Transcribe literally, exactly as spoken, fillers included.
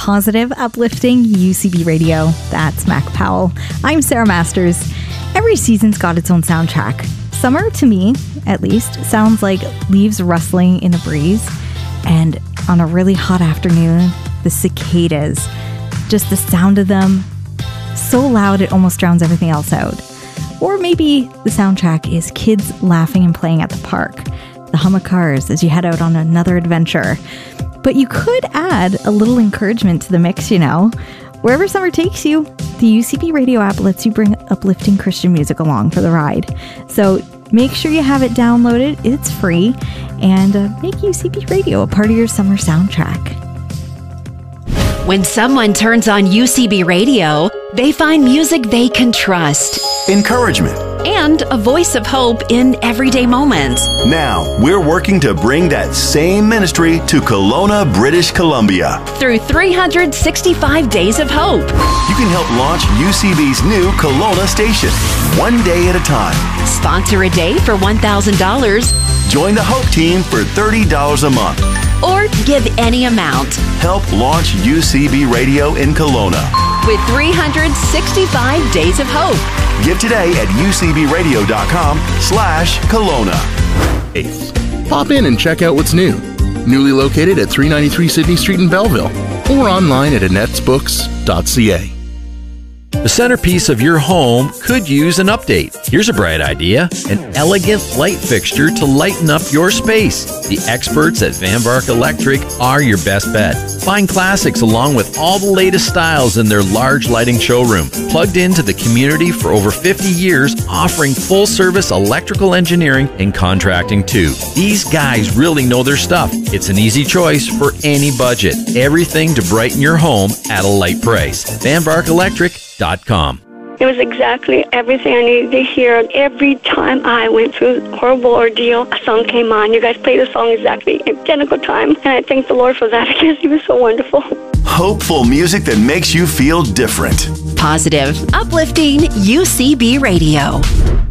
positive, uplifting U C B Radio. That's Mac Powell. I'm Sarah Masters. Every season's got its own soundtrack. Summer, to me, at least, sounds like leaves rustling in a breeze. And on a really hot afternoon, the cicadas, just the sound of them, so loud it almost drowns everything else out. Or maybe the soundtrack is kids laughing and playing at the park, the hum of cars as you head out on another adventure. But you could add a little encouragement to the mix, you know. Wherever summer takes you, the U C B Radio app lets you bring uplifting Christian music along for the ride. So make sure you have it downloaded, it's free, and uh, make U C B Radio a part of your summer soundtrack. When someone turns on U C B Radio, they find music they can trust, encouragement, and a voice of hope in everyday moments. Now, we're working to bring that same ministry to Kelowna, British Columbia. Through three hundred sixty-five Days of Hope. You can help launch U C B's new Kelowna station, one day at a time. Sponsor a day for one thousand dollars. Join the Hope team for thirty dollars a month. Or give any amount. Help launch U C B Radio in Kelowna. With three hundred sixty-five Days of Hope. Give today at ucbradio.com slash Kelowna. Pop in and check out what's new. Newly located at three ninety-three Sydney Street in Belleville. Or online at annette's books dot c a. The centerpiece of your home could use an update. Here's a bright idea: an elegant light fixture to lighten up your space. The experts at Van Bark Electric are your best bet. Find classics along with all the latest styles in their large lighting showroom. Plugged into the community for over fifty years, offering full-service electrical engineering and contracting too. These guys really know their stuff. It's an easy choice for any budget. Everything to brighten your home at a light price. Van Bark Electric dot com. It was exactly everything I needed to hear. Every time I went through a horrible ordeal, a song came on. You guys played the song exactly identical time. And I thank the Lord for that because he was so wonderful. Hopeful music that makes you feel different. Positive, uplifting U C B Radio.